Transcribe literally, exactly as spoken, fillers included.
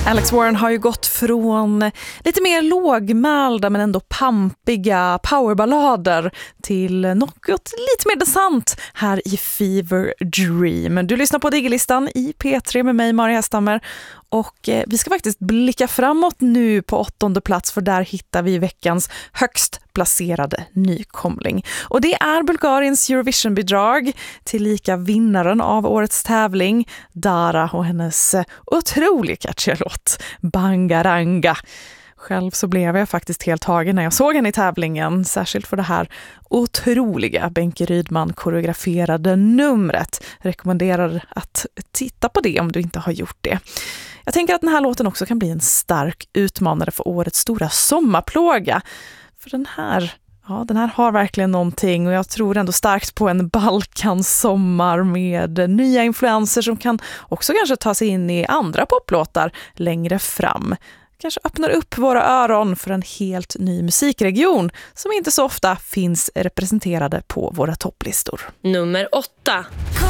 Alex Warren har ju gått från lite mer lågmälda men ändå pampiga powerballader till något lite mer dansant här i Fever Dream. Du lyssnar på Diggelistan i P tre med mig, Maria Hästammer. Och eh, vi ska faktiskt blicka framåt nu på åttonde plats, för där hittar vi veckans högst placerade nykomling. Och det är Bulgariens Eurovision-bidrag, tillika vinnaren av årets tävling, Dara, och hennes eh, otroligt catchiga låt Bangaranga. Själv så blev jag faktiskt helt tagen när jag såg henne i tävlingen, särskilt för det här otroliga Benke Rydman koreograferade numret. Rekommenderar att titta på det om du inte har gjort det. Jag tänker att den här låten också kan bli en stark utmanare för årets stora sommarplåga. För den här, ja, den här har verkligen någonting, och jag tror ändå starkt på en Balkansommar med nya influenser som kan också kanske ta sig in i andra poplåtar längre fram. Kanske öppnar upp våra öron för en helt ny musikregion som inte så ofta finns representerade på våra topplistor. Nummer åtta.